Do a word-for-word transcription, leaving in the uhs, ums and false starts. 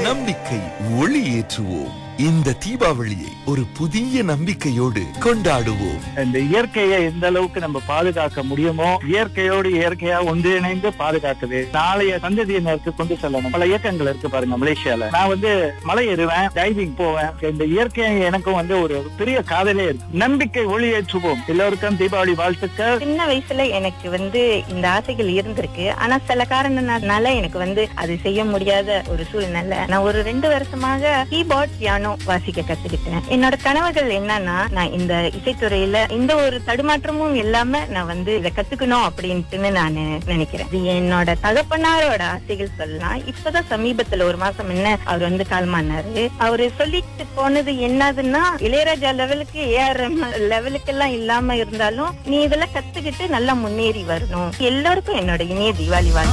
நம்பிக்கை ஒளி ஏற்றுவோம். இந்த தீபாவளியை ஒரு புதிய நம்பிக்கையோடு கொண்டாடுவோம். இந்த இயற்கையை எந்த அளவுக்கு நம்ம பாதுகாக்க முடியுமோ இயற்கையோடு இயற்கையா ஒன்றிணைந்து பாதுகாக்குது. நாளைய சந்ததியினருக்கு கொண்டு செல்லணும். பல இயக்கங்கள் இருக்கு பாருங்க மலேசியால. நான் வந்து மலை ஏறுவேன், டைவிங் போவேன். இந்த இயற்கை எனக்கும் வந்து ஒரு பெரிய காதலே இருக்கு. நம்பிக்கை ஒளி ஏற்றுவோம். எல்லோருக்கும் தீபாவளி வாழ்த்துக்கள். சின்ன வயசுல எனக்கு வந்து இந்த ஆசைகள் இருந்திருக்கு. ஆனா சில காரணனால எனக்கு வந்து அது செய்ய முடியாத ஒரு சூழ்நிலை. நான் ஒரு ரெண்டு வருஷமாக கீபோர்ட், பியானோ வாசிக்க கத்துக்கிட்டேன். என்னோட கனவுகள் என்னன்னா, நான் இந்த இசைத்துறையில எந்த ஒரு தடுமாற்றமும் இல்லாம நான் வந்து இதை கத்துக்கணும் அப்படின்ட்டு நான் நினைக்கிறேன். இது என்னோட தகப்பனாரோட ஆசைகள் சொல்லலாம். இப்பதான் சமீபத்துல ஒரு மாசம் என்ன அவர் வந்து காலமானாரு. அவரு சொல்லிட்டு போனது என்னதுன்னா, இளையராஜா லெவலுக்கு, ஏஆர் லெவலுக்கு எல்லாம் இல்லாம இருந்தாலும் நீ இதெல்லாம் கத்துக்கிட்டு நல்லா முன்னேறி வரணும். எல்லாருக்கும் என்னோட இனிய தீபாவளி வாழ்த்து.